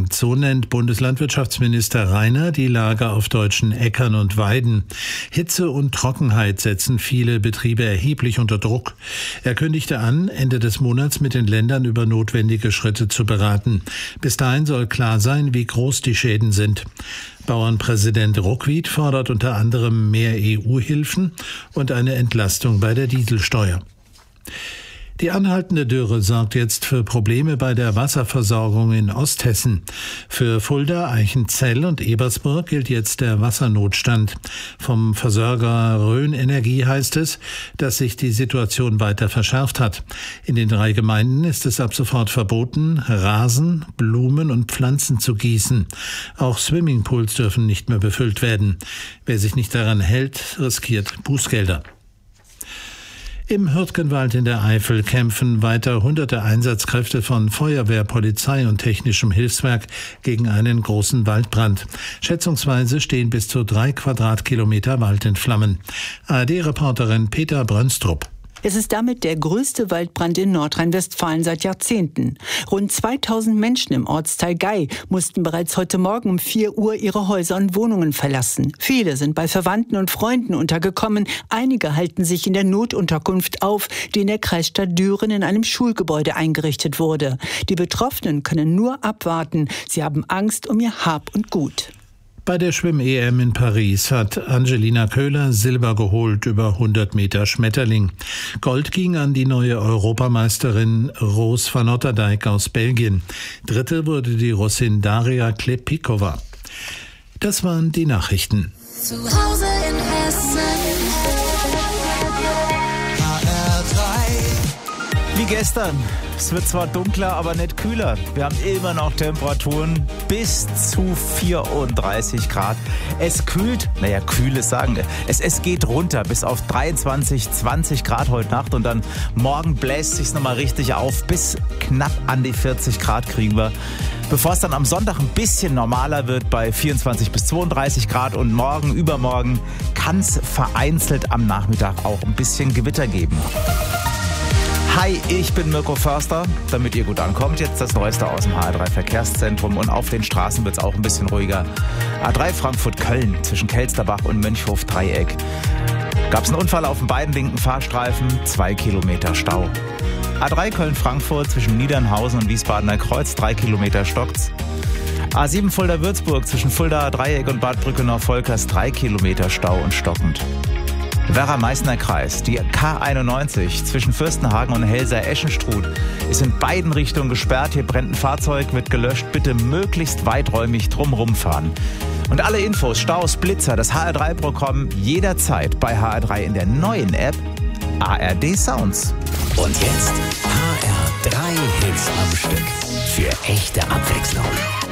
angelangt. So nennt Bundeslandwirtschaftsminister Reiner die Lage auf deutschen Äckern und Weiden. Hitze und Trockenheit setzen viele Betriebe erheblich unter Druck. Er kündigte an, Ende des Monats mit den Ländern über notwendige Schritte zu beraten. Bis dahin soll klar sein, wie groß die Schäden sind. Bauernpräsident Ruckwied fordert unter anderem mehr EU-Hilfen und eine Entlastung bei der Dieselsteuer. Die anhaltende Dürre sorgt jetzt für Probleme bei der Wasserversorgung in Osthessen. Für Fulda, Eichenzell und Ebersburg gilt jetzt der Wassernotstand. Vom Versorger Rhön Energie heißt es, dass sich die Situation weiter verschärft hat. In den 3 Gemeinden ist es ab sofort verboten, Rasen, Blumen und Pflanzen zu gießen. Auch Swimmingpools dürfen nicht mehr befüllt werden. Wer sich nicht daran hält, riskiert Bußgelder. Im Hürtgenwald in der Eifel kämpfen weiter hunderte Einsatzkräfte von Feuerwehr, Polizei und technischem Hilfswerk gegen einen großen Waldbrand. Schätzungsweise stehen bis zu 3 Quadratkilometer Wald in Flammen. ARD-Reporterin Peter Brönstrup. Es ist damit der größte Waldbrand in Nordrhein-Westfalen seit Jahrzehnten. Rund 2000 Menschen im Ortsteil Gei mussten bereits heute Morgen um 4 Uhr ihre Häuser und Wohnungen verlassen. Viele sind bei Verwandten und Freunden untergekommen. Einige halten sich in der Notunterkunft auf, die in der Kreisstadt Düren in einem Schulgebäude eingerichtet wurde. Die Betroffenen können nur abwarten. Sie haben Angst um ihr Hab und Gut. Bei der Schwimm-EM in Paris hat Angelina Köhler Silber geholt über 100 Meter Schmetterling. Gold ging an die neue Europameisterin Roos van Otterdijk aus Belgien. Dritte wurde die Russin Daria Klepikova. Das waren die Nachrichten. Zu Hause in Hessen. Wie gestern. Es wird zwar dunkler, aber nicht kühler. Wir haben immer noch Temperaturen bis zu 34 Grad. Es kühlt, kühl ist sagen, es geht runter bis auf 23, 20 Grad heute Nacht und dann morgen bläst sich's nochmal richtig auf. Bis knapp an die 40 Grad kriegen wir. Bevor es dann am Sonntag ein bisschen normaler wird bei 24 bis 32 Grad und morgen, übermorgen kann es vereinzelt am Nachmittag auch ein bisschen Gewitter geben. Hi, ich bin Mirko Förster. Damit ihr gut ankommt, jetzt das Neueste aus dem HR3 Verkehrszentrum und auf den Straßen wird es auch ein bisschen ruhiger. A3 Frankfurt-Köln zwischen Kelsterbach und Mönchhof-Dreieck. Gab es einen Unfall auf den beiden linken Fahrstreifen, 2 Kilometer Stau. A3 Köln-Frankfurt zwischen Niedernhausen und Wiesbadener Kreuz, 3 Kilometer stockt's. A7 Fulda-Würzburg zwischen Fuldaer Dreieck und Bad Brückenau-Volkers, 3 Kilometer Stau und stockend. Werra-Meißner Kreis, die K91 zwischen Fürstenhagen und Helsa-Eschenstruth ist in beiden Richtungen gesperrt. Hier brennt ein Fahrzeug, wird gelöscht. Bitte möglichst weiträumig drumherum fahren. Und alle Infos, Staus, Blitzer, das HR3-Programm jederzeit bei HR3 in der neuen App ARD Sounds. Und jetzt HR3 Hits am Stück für echte Abwechslung.